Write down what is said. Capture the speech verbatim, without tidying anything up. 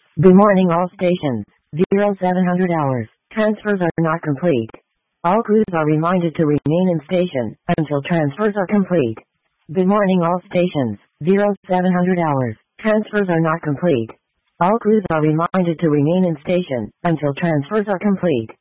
Good morning all stations. zero seven hundred hours. Transfers are not complete. All crews are reminded to remain in station until transfers are complete. Good morning all stations. zero seven hundred hours. Transfers are not complete. All crews are reminded to remain in station until transfers are complete.